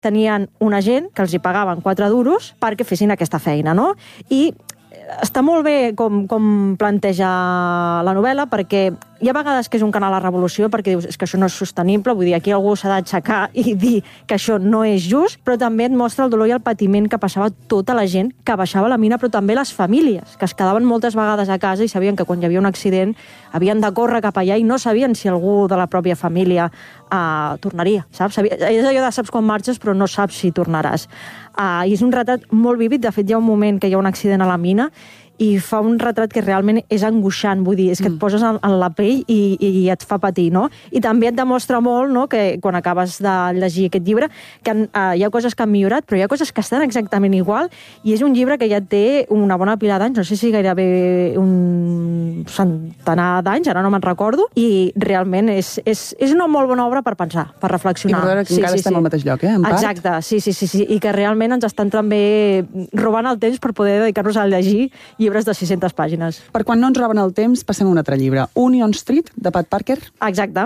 tenien un agent que els hi pagaven 4 duros perquè fessin aquesta feina, no? I està molt bé com planteja la novel·la, perquè hi ha vegades que és un canal a revolució perquè dius, és que això no és sostenible, vull dir, aquí algú s'ha d'aixecar i dir que això no és just, però també et mostra el dolor i el patiment que passava tota la gent que baixava a la mina, però també les famílies, que es quedaven moltes vegades a casa i sabien que quan hi havia un accident havien de córrer cap allà i no sabien si algú de la pròpia família tornaria, saps? És allò de saps quan marxes però no saps si tornaràs. I és un retrat molt vívid, de fet hi ha un moment que hi ha un accident a la mina i fa un retrat que realment és angoixant, vull dir, és que et poses en la pell i et fa patir, no? I també et demostra molt, no?, que quan acabes de llegir aquest llibre, que hi ha coses que han millorat, però hi ha coses que estan exactament igual, i és un llibre que ja té una bona pila d'anys, no sé si gairebé un centenar d'anys, ara no me'n recordo, i realment és una molt bona obra per pensar, per reflexionar. I per veure que encara estem al mateix lloc, en part. Exacte, sí, i que realment ens estan també robant el temps per poder dedicar-nos a llegir llibres de 600 pàgines. Per quan no ens roben el temps, passem a un altre llibre. Union Street, de Pat Parker. Exacte.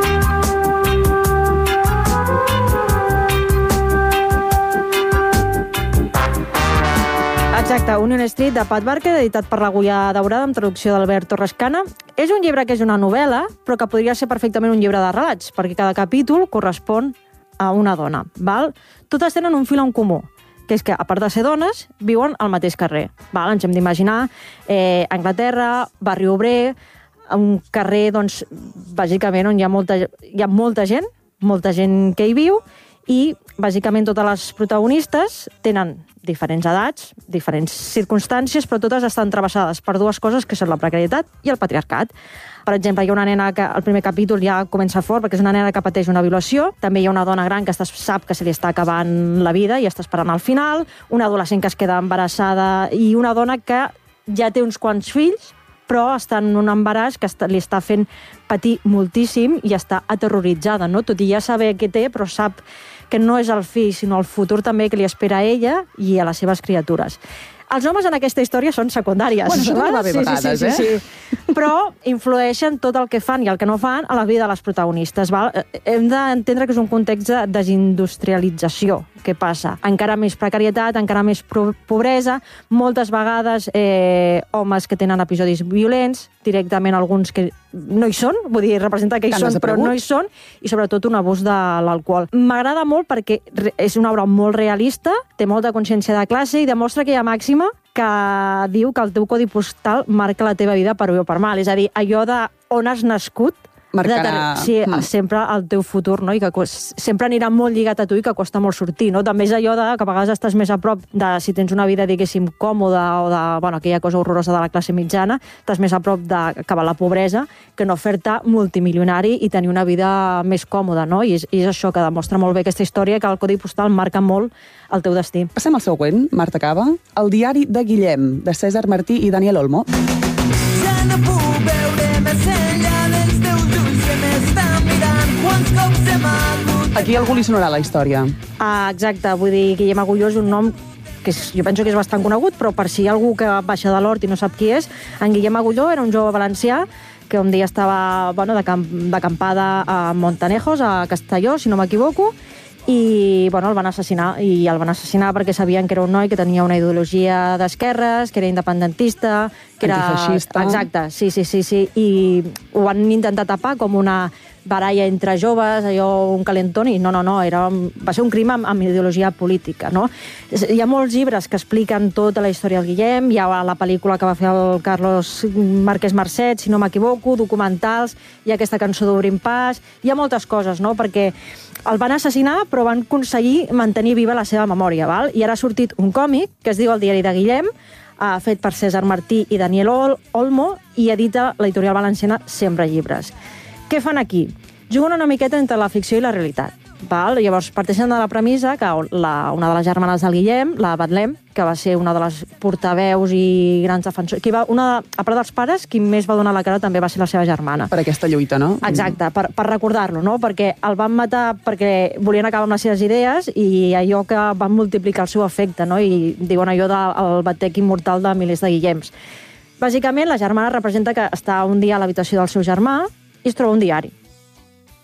Exacte, Union Street, de Pat Parker, editat per l'Agulla Daurada, amb traducció d'Albert Torrescana. És un llibre que és una novel·la, però que podria ser perfectament un llibre de relats, perquè cada capítol correspon a una dona, val? Totes tenen un fil en comú, que és que, a part de ser dones, viuen al mateix carrer. Val? Ens hem d'imaginar Anglaterra, barri obrer, un carrer, doncs, bàsicament, on hi ha molta gent que hi viu, i, bàsicament, totes les protagonistes tenen diferents edats, diferents circumstàncies, però totes estan travessades per dues coses, que són la precarietat i el patriarcat. Per exemple, hi ha una nena que al primer capítol ja comença fort, perquè és una nena que pateix una violació. També hi ha una dona gran que sap que se li està acabant la vida i està esperant al final, una adolescent que es queda embarassada i una dona que ja té uns quants fills, però està en un embaràs que li està fent patir moltíssim i està aterroritzada, no? Tot i ja saber què té, però sap que no és el fill, sinó el futur també que li espera a ella i a les seves criatures. Els homes en aquesta història són secundàries. Bueno, això també va bé vegades, sí. Però influeixen tot el que fan i el que no fan a la vida de les protagonistes. Val? Hem d'entendre que és un context de desindustrialització que passa. Encara més precarietat, encara més pobresa, moltes vegades homes que tenen episodis violents, directament alguns que no hi són, vull dir, representa que hi són, però no hi són, i sobretot un abús de l'alcohol. M'agrada molt perquè és una obra molt realista, té molta consciència de classe i demostra que hi ha màxima que diu que el teu codi postal marca la teva vida per bé o per mal. És a dir, allò de on has nascut marcarà... Sí, sempre el teu futur, no? I que sempre anirà molt lligat a tu i que costa molt sortir, no? També és allò de que a vegades estàs més a prop de, si tens una vida, diguéssim, còmoda o de, bueno, aquella cosa horrorosa de la classe mitjana, estàs més a prop d'acabar la pobresa que no fer-te multimilionari i tenir una vida més còmoda, no? I és això que demostra molt bé aquesta història, que el codi postal marca molt el teu destí. Passem al següent, Marta Cava. El diari de Guillem, de César Martí i Daniel Olmo. Ja no puc veure més enllà dels teus ulls que m'estan mirant. Quants cops hem hagut... Aquí algú li sonarà la història. Exacte, vull dir, Guillem Agulló és un nom que jo penso que és bastant conegut, però per si hi ha algú que baixa de l'hort i no sap qui és, en Guillem Agulló era un jove valencià que un dia estava d'acampada a Montanejos, a Castelló, si no m'equivoco, i el van assassinar. I el van assassinar perquè sabien que era un noi que tenia una ideologia d'esquerres, que era independentista, que era... Antifeixista. Exacte, sí. I ho van intentar tapar com una baralla entre joves, allò, un calentón, i no, va ser un crim amb ideologia política, no? Hi ha molts llibres que expliquen tota la història del Guillem, hi ha la pel·lícula que va fer el Carlos Márquez Marcet, si no m'equivoco, documentals, hi ha aquesta cançó d'Obrim Pas, hi ha moltes coses, no? Perquè el van assassinar, però van aconseguir mantenir viva la seva memòria, val? I ara ha sortit un còmic que es diu El diari de Guillem, fet per César Martí i Daniel Olmo, i edita l'editorial valenciana Sembra Llibres. Què fan aquí? Juguen una miqueta entre la ficció i la realitat. Val? Llavors, parteixen de la premissa que una de les germanes del Guillem, la Betlem, que va ser una de les portaveus i grans defensors... A part dels pares, qui més va donar la cara també va ser la seva germana. Per aquesta lluita, no? Exacte, per recordar-lo, no? Perquè el van matar perquè volien acabar amb les seves idees i allò que van multiplicar el seu efecte, no? I diuen allò del batec immortal de milers de Guillems. Bàsicament, la germana representa que està un dia a l'habitació del seu germà i es troba un diari.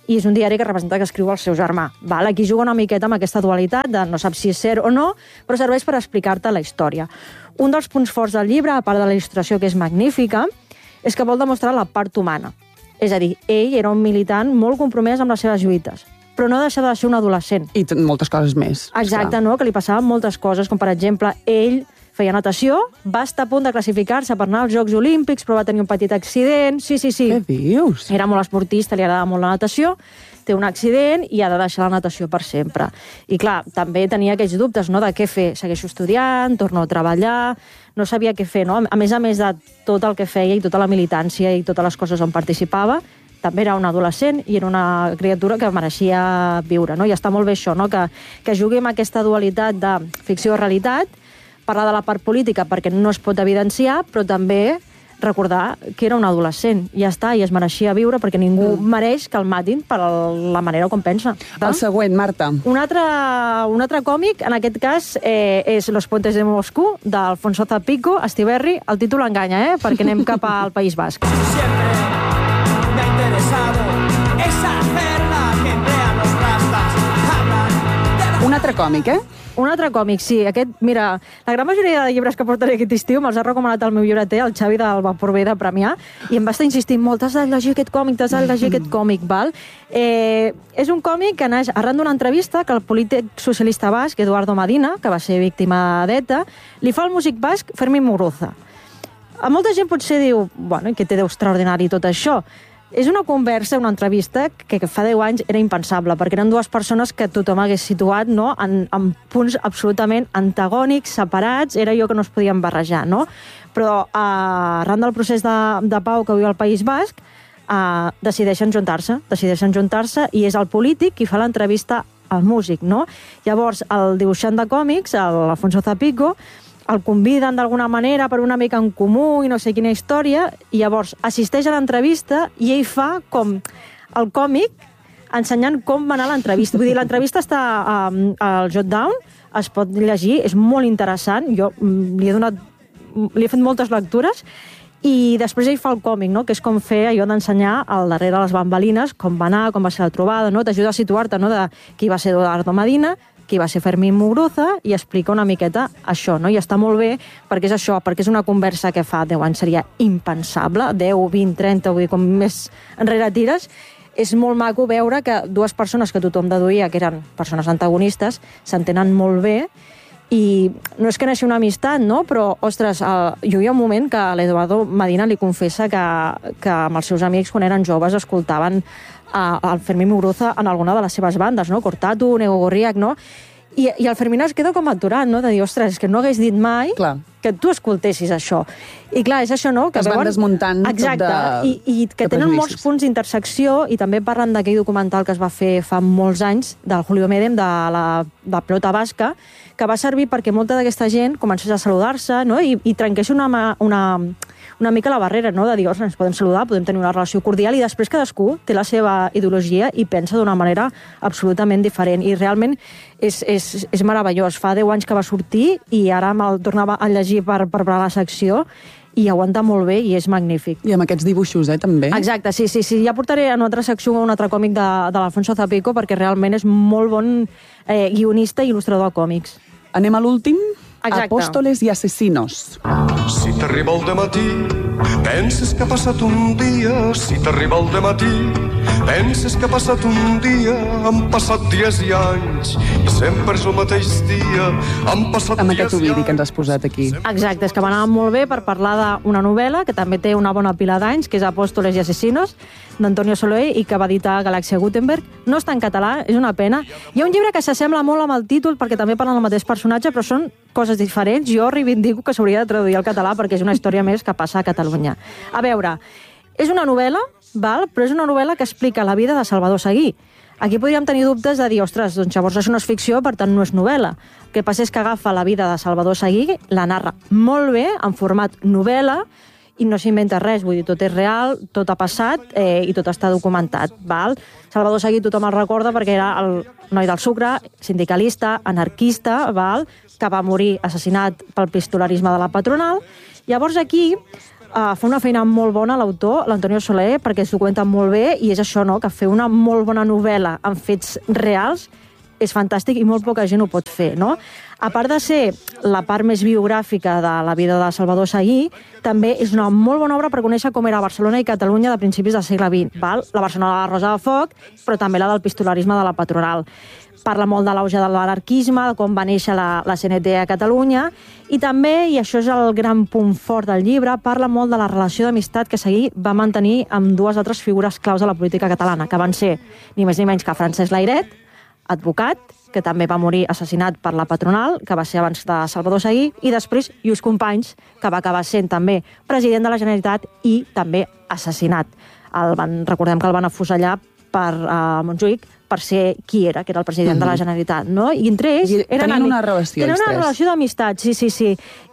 i és un diari que representa que escriu el seu germà. Val? Aquí juga una miqueta amb aquesta dualitat de no saps si és cert o no, però serveix per explicar-te la història. Un dels punts forts del llibre, a part de la il·lustració que és magnífica, és que vol demostrar la part humana. És a dir, ell era un militant molt compromès amb les seves lluites, però no deixa de ser un adolescent. I moltes coses més. Exacte, no? Que li passaven moltes coses, com per exemple, ell feia natació, va estar a punt de classificar-se per anar als Jocs Olímpics, però va tenir un petit accident. Sí. Què dius? Era molt esportista, li agradava molt la natació, té un accident i ha de deixar la natació per sempre. I clar, també tenia aquells dubtes, no?, de què fer. Segueixo estudiant, torno a treballar, no sabia què fer, no? A més de tot el que feia i tota la militància i totes les coses on participava, també era un adolescent i era una criatura que mereixia viure, no? I està molt bé això, no?, que jugui amb aquesta dualitat de ficció i realitat, parlar de la part política perquè no es pot evidenciar, però també recordar que era un adolescent. Ja està, i es mereixia viure perquè ningú mereix que el matin per la manera com pensa. El següent, Marta. Un altre còmic, en aquest cas, és Los Puentes de Moscú, d'Alfonso Zapico, Estiberri. El títol enganya, perquè anem cap al País Basc. Siempre me ha interesado esa cerda que emplean los rastas. Un altre còmic, Un altre còmic, sí. Mira, la gran majoria de llibres que portaré aquest estiu me'ls ha recomanat el meu llibreter, el Xavi del Vapor B de Premià, i em va estar insistint molt, t'has de llegir aquest còmic, val? És un còmic que naix arran d'una entrevista que el polític socialista basc, Eduardo Medina, que va ser víctima d'ETA, li fa al músic basc Fermín Muguruza. A molta gent potser diu, bueno, què té d'extraordinari tot això? És una conversa, una entrevista que fa 10 anys era impensable, perquè eren dues persones que tothom hagués situat, no?, en punts absolutament antagònics, separats, era allò que no es podien barrejar, no? Però arran del procés de pau que viu el País Basc, decideixen juntar-se i és el polític qui fa l'entrevista al músic, no? Llavors, el dibuixant de còmics, l'Alfonso Zapico, el conviden d'alguna manera per una mica en comú i no sé quina història, i llavors assisteix a l'entrevista i ell fa com el còmic ensenyant com va anar l'entrevista. Vull dir, l'entrevista està al Jotdown, es pot llegir, és molt interessant, jo li he fet moltes lectures, i després ell fa el còmic, no?, que és com fer allò d'ensenyar al darrere les bambalines com va anar, com va ser la trobada, no?, t'ajuda a situar-te, no?, de qui va ser Eduardo Medina, qui va ser Fermín Muguruza, i explica una miqueta això, no? I està molt bé perquè és això, perquè és una conversa que fa 10 anys seria impensable, 10, 20, 30, vull dir, com més enrere tires. És molt maco veure que dues persones que tothom deduïa que eren persones antagonistes s'entenen molt bé, i no és que neixi una amistat, no? Però, ostres, jo hi ha un moment que l'Eduardo Medina li confessa que amb els seus amics, quan eren joves, escoltaven el Fermín Muguruza en alguna de les seves bandes, no? Cortatu, Nego Gorriak, no? I el Fermín es queda com aturat, no?, de dir, ostres, és que no hagués dit mai que tu escoltessis això. I clar, és això, no?, que es van desmuntant exacte, tot i que tenen molts punts d'intersecció, i també parlen d'aquell documental que es va fer fa molts anys, del Julio Medem, de la pelota basca, que va servir perquè molta d'aquesta gent comencés a saludar-se, no?, i trenqués una mica la barrera, no?, de dir, ostres, ens podem saludar, podem tenir una relació cordial, i després cadascú té la seva ideologia i pensa d'una manera absolutament diferent. I realment és meravellós. Fa 10 anys que va sortir i ara me'l tornava a llegir per preparar la secció, i aguanta molt bé i és magnífic. I amb aquests dibuixos, també? Exacte, sí. Ja portaré en una altra secció un altre còmic de l'Alfonso Zapico, perquè realment és molt bon guionista i il·lustrador de còmics. Anem a l'últim? Exacte. Apòstoles i assassinos. Si t'arriba el dematí, penses que ha passat un dia. Si t'arriba el dematí, penses que ha passat un dia. Han passat dies i anys, i sempre és el mateix dia. Han passat amb dies aquest ovidi que ens has posat aquí. Exacte, és que m'anava molt bé per parlar d'una novel·la que també té una bona pila d'anys, que és Apòstoles i assassinos, d'Antonio Soloé, i que va editar Galàxia Gutenberg. No està en català, és una pena. Hi ha un llibre que s'assembla molt amb el títol, perquè també parlen del mateix personatge, però són coses diferents. Jo reivindico que s'hauria de traduir al català perquè és una història més que passa a Catalunya. A veure, és una novel·la, però és una novel·la que explica la vida de Salvador Seguí. Aquí podríem tenir dubtes de dir, ostres, doncs llavors això no és ficció, per tant no és novel·la. El que passa és que agafa la vida de Salvador Seguí, la narra molt bé, en format novel·la, i no s'inventa res, vull dir, tot és real, tot ha passat i tot està documentat, val? Salvador Seguí tothom el recorda perquè era el noi del sucre, sindicalista, anarquista, val? Que va morir assassinat pel pistolarisme de la patronal. Llavors aquí fa una feina molt bona l'autor, l'Antonio Soler, perquè es documenta molt bé, i és això, no?, que fer una molt bona novel·la amb fets reals és fantàstic i molt poca gent ho pot fer, no? A part de ser la part més biogràfica de la vida de Salvador Seguí, també és una molt bona obra per conèixer com era Barcelona i Catalunya de principis del segle XX, val? La Barcelona de la Rosa de Foc, però també la del pistolarisme de la patronal. Parla molt de l'auge de l'anarquisme, de com va néixer la CNT a Catalunya, i també, i això és el gran punt fort del llibre, parla molt de la relació d'amistat que Seguí va mantenir amb dues altres figures claus de la política catalana, que van ser ni més ni menys que Francesc Layret, advocat, que també va morir assassinat per la patronal, que va ser abans de Salvador Seguí, i després Lluís Companys, que va acabar sent també president de la Generalitat i també assassinat. Recordem que el van afusellar per Montjuïc per ser qui era, que era el president de la Generalitat, no? I entre ells tenien una relació, tenen una relació d'amistat, sí.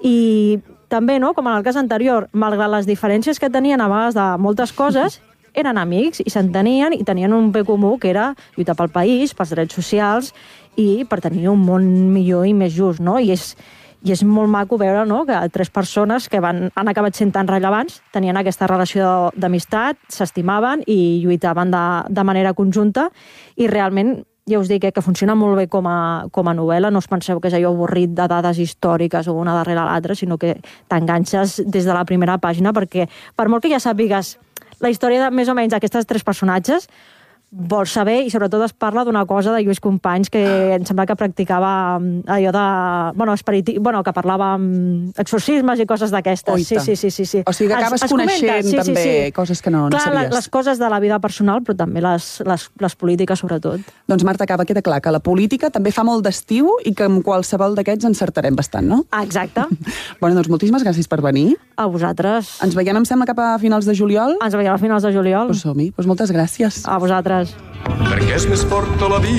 I també, no?, com en el cas anterior, malgrat les diferències que tenien a vegades de moltes coses, eren amics i s'entenien i tenien un bé comú, que era lluitar pel país, pels drets socials i per tenir un món millor i més just, no? I és molt maco veure, no?, que tres persones que han acabat sent tan rellevants tenien aquesta relació d'amistat, s'estimaven i lluitaven de manera conjunta, i realment, ja us dic, que funciona molt bé com a novel·la. No us penseu que és allò avorrit de dades històriques o una darrere l'altra, sinó que t'enganxes des de la primera pàgina, perquè per molt que ja sàpigues la història més o menys d'aquestes tres personatges, vols saber, i sobretot es parla d'una cosa de Lluís Companys que em sembla que practicava allò de... que parlava amb exorcismes i coses d'aquestes. Sí. O sigui que acabes coneixent també coses que no sabies. Clar, les coses de la vida personal, però també les polítiques, sobretot. Doncs Marta Caba, queda clar que la política també fa molt d'estiu i que amb qualsevol d'aquests encertarem bastant, no? Exacte. Bueno, doncs moltíssimes gràcies per venir. A vosaltres. Ens veiem, em sembla, cap a finals de juliol? Ens veiem a finals de juliol. Doncs som-hi. Doncs moltes gràcies. A vosaltres. Perquè és més forta la vida